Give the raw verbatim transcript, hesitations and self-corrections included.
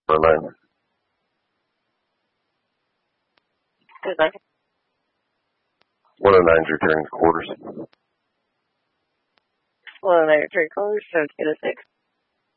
one oh nine. Good night. one oh nine's returning quarters. one oh nine returning quarters, seven two oh six.